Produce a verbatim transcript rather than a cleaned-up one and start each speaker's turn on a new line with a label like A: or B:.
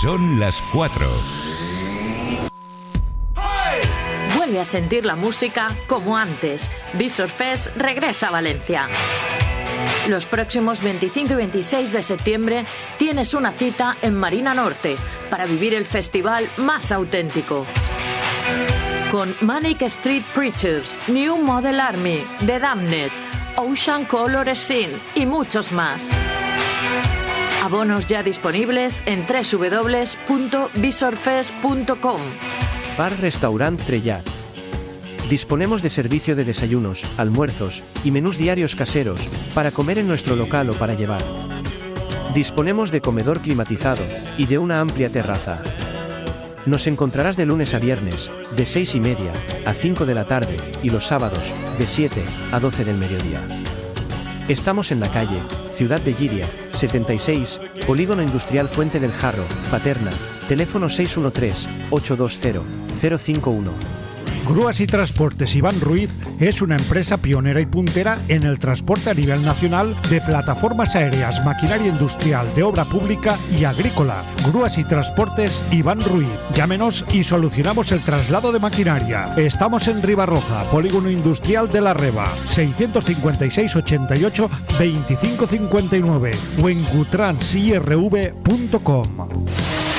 A: Son las cuatro.
B: Vuelve a sentir la música como antes. Visor Fest regresa a Valencia. Los próximos veinticinco y veintiséis de septiembre tienes una cita en Marina Norte para vivir el festival más auténtico. Con Manic Street Preachers, New Model Army, The Damned, Ocean Color Scene y muchos más. Abonos ya disponibles en doble u doble u doble u punto visorfest punto com.
C: Bar Restaurant Trellat. Disponemos de servicio de desayunos, almuerzos y menús diarios caseros para comer en nuestro local o para llevar. Disponemos de comedor climatizado y de una amplia terraza. Nos encontrarás de lunes a viernes, de seis y media a cinco de la tarde y los sábados, de siete a doce del mediodía. Estamos en la calle Ciudad de Llíria, setenta y seis, Polígono Industrial Fuente del Jarro, Paterna, teléfono seis uno tres, ocho dos cero, cero cinco uno.
D: Grúas y Transportes Iván Ruiz es una empresa pionera y puntera en el transporte a nivel nacional de plataformas aéreas, maquinaria industrial, de obra pública y agrícola. Grúas y Transportes Iván Ruiz. Llámenos y solucionamos el traslado de maquinaria. Estamos en Ribarroja, Polígono Industrial de la Reba, seiscientos cincuenta y seis, ochenta y ocho, veinticinco cincuenta y nueve o en cutrans i r v punto com.